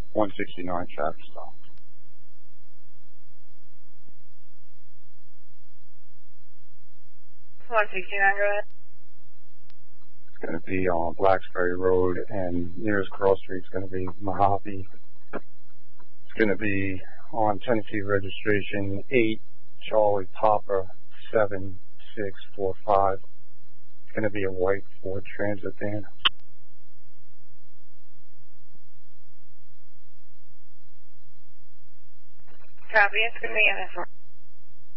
169 traffic stop. Go ahead. It's going to be on Blacksbury Road, and nearest cross street is going to be Mojave. It's going to be on Tennessee registration 8 Charlie Papa 7645. It's going to be a white Ford Transit van. Copy, it's going to be